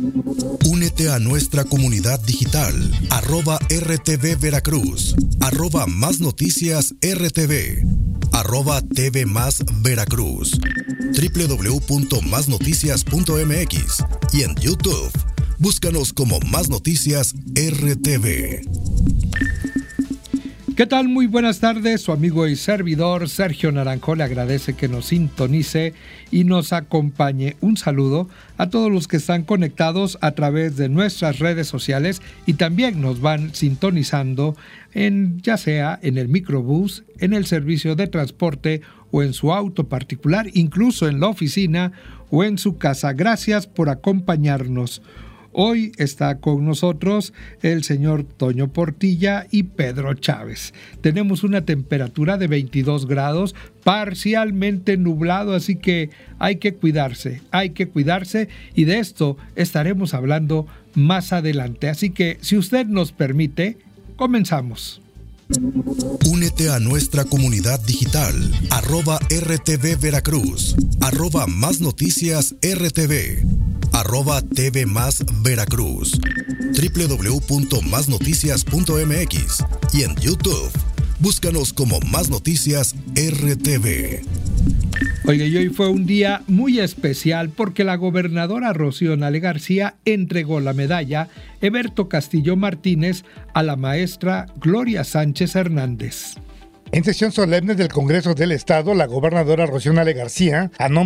Únete a nuestra comunidad digital, @RTV Veracruz, @Más Noticias RTV, @TV Más Veracruz, www.masnoticias.mx y en YouTube. Búscanos como Más Noticias RTV. ¿Qué tal? Muy buenas tardes. Su amigo y servidor Sergio Naranjo le agradece que nos sintonice y nos acompañe. Un saludo a todos los que están conectados a través de nuestras redes sociales y también nos van sintonizando ya sea en el microbús, en el servicio de transporte o en su auto particular, incluso en la oficina o en su casa. Gracias por acompañarnos. Hoy está con nosotros el señor Toño Portilla y Pedro Chávez. Tenemos una temperatura de 22 grados, parcialmente nublado, así que hay que cuidarse y de esto estaremos hablando más adelante. Así que, si usted nos permite, comenzamos. Únete a nuestra comunidad digital, @RTV Veracruz, @Más Noticias RTV, @TV Más Veracruz, www.masnoticias.mx y en YouTube. Búscanos como Más Noticias RTV. Oiga, y hoy fue un día muy especial porque la gobernadora Rocío Nale García entregó la medalla Eberto Castillo Martínez a la maestra Gloria Sánchez Hernández. En sesión solemne del Congreso del Estado, la gobernadora Rocío Nale García, a nombre